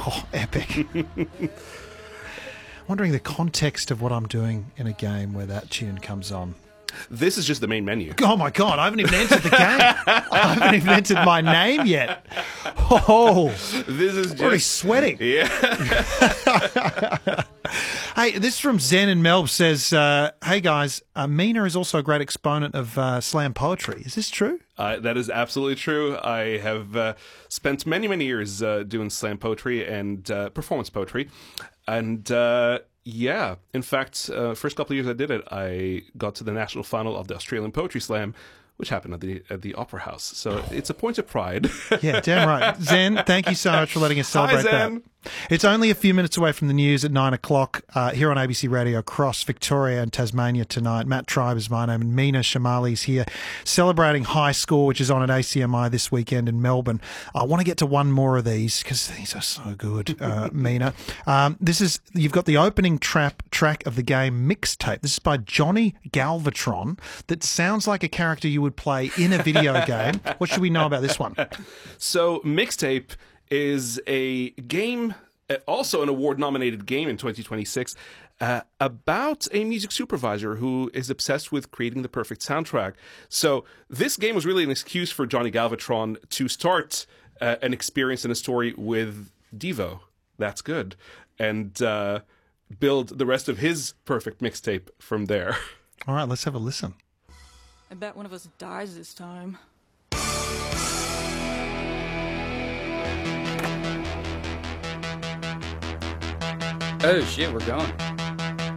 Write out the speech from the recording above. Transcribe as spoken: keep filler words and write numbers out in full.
Oh, epic. Wondering the context of what I'm doing in a game where that tune comes on. This is just the main menu. Oh my God, I haven't even entered the game. I haven't even entered my name yet. Oh, This is just... already sweating. Yeah. Hey, this from Zen in Melb says, uh, hey guys, uh, Mina is also a great exponent of uh, slam poetry. Is this true? Uh, that is absolutely true. I have uh, spent many, many years uh, doing slam poetry and uh, performance poetry. And uh, yeah, in fact, uh, first couple of years I did it, I got to the national final of the Australian Poetry Slam, which happened at the at the Opera House. So it's a point of pride. Yeah, damn right. Zen, thank you so much for letting us celebrate Hi, Zen. that. It's only a few minutes away from the news at nine o'clock uh, here on A B C Radio across Victoria and Tasmania tonight. Matt Tribe is my name, and Mina Shamali's here celebrating High Score, which is on at A C M I this weekend in Melbourne. I want to get to one more of these because these are so good, uh, Mina. Um, this is you've got the opening trap track of the game Mixtape. This is by Johnny Galvatron. That sounds like a character you would play in a video game. What should we know about this one? So Mixtape is a game, uh, also an award-nominated game in twenty twenty-six, uh, about a music supervisor who is obsessed with creating the perfect soundtrack. So this game was really an excuse for Johnny Galvatron to start uh, an experience and a story with Devo. That's good. And uh, build the rest of his perfect mixtape from there. All right, let's have a listen. I bet one of us dies this time. Oh shit, we're going.